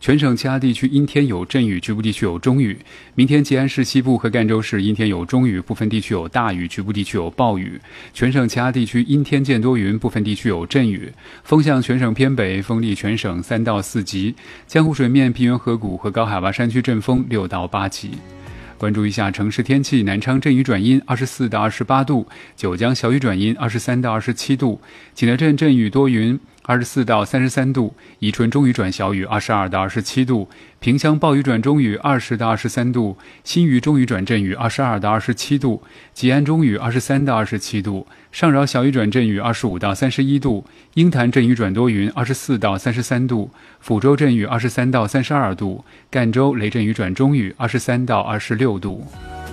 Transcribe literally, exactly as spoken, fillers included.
全省其他地区阴天有阵雨，局部地区有中雨。明天吉安市西部和赣州市阴天有中雨，部分地区有大雨，局部地区有暴雨。全省其他地区阴天见多云，部分地区有阵雨。风向全省偏北，风力全省三到四级。江湖水面、平原河谷和高海拔山区阵风六到八级。关注一下城市天气，南昌阵雨转阴，二十四到二十八度；九江小雨转阴，二十三到二十七度；景德镇阵雨多云，二十四到三十三度；宜春中雨转小雨，二十二到二十七度；萍乡暴雨转中雨，二十到二十三度；新余中雨转阵雨，二十二到二十七度；吉安中雨，二十三到二十七度；上饶小雨转阵雨，二十五到三十一度；鹰潭阵雨转多云，二十四到三十三度；抚州阵雨，二十三到三十二度；赣州雷阵雨转中雨，二十三到二十六度。